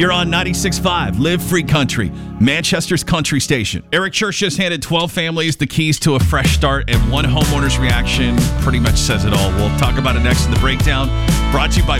You're on 96.5, Live Free Country, Manchester's country station. Eric Church just handed 12 families the keys to a fresh start, and one homeowner's reaction pretty much says it all. We'll talk about it next in the breakdown. Brought to you by